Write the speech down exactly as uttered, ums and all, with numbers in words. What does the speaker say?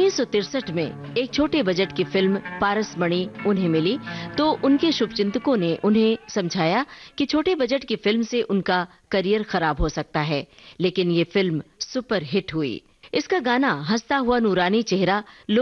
उन्नीस सौ तिरसठ में एक छोटे बजट की फिल्म पारसमणि उन्हें मिली तो उनके शुभचिंतकों ने उन्हें समझाया कि छोटे बजट की फिल्म से उनका करियर खराब हो सकता है, लेकिन ये फिल्म सुपर हिट हुई। इसका गाना हंसता हुआ नूरानी चेहरा